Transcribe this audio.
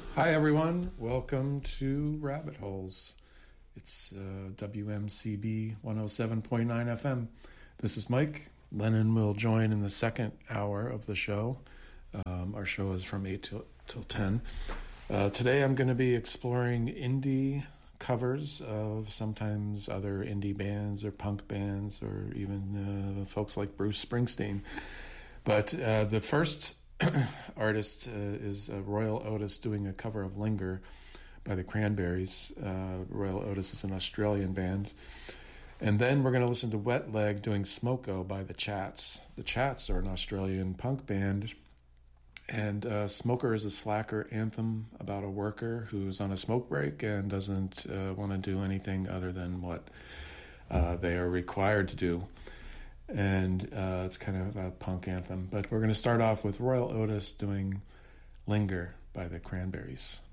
Hi, everyone. Welcome to Rabbit Holes. It's WMCB 107.9 FM. This is Mike. Lennon will join in the second hour of the show. Our show is from 8 till 10. Today I'm going to be exploring indie covers of sometimes other indie bands or punk bands or even folks like Bruce Springsteen. But the first artist is Royal Otis doing a cover of Linger by the Cranberries. Royal Otis is an Australian band. And then we're going to listen to Wet Leg doing Smoko by the Chats. The Chats are an Australian punk band. And Smoker is a slacker anthem about a worker who's on a smoke break and doesn't want to do anything other than what they are required to do. And it's kind of a punk anthem. But we're going to start off with Royal Otis doing Linger by the Cranberries.